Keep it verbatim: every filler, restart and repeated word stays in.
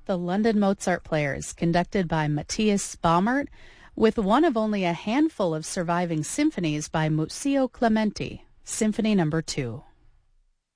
The London Mozart Players, conducted by Matthias Baumert, with one of only a handful of surviving symphonies by Muzio Clementi, Symphony Number two.